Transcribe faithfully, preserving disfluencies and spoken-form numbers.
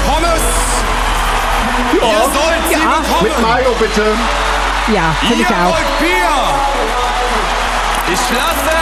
Pommes. Ja. Ihr sollt sie Ja. bekommen. Mit Mayo bitte. Ja, finde Ihr ich auch. wollt Bier. Ich lasse